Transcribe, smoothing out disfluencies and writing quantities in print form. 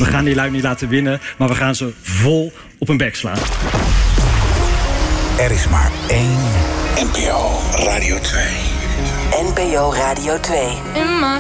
We gaan die lui niet laten winnen, maar we gaan ze vol op hun bek slaan. Er is maar één NPO Radio 2. NPO Radio 2. In my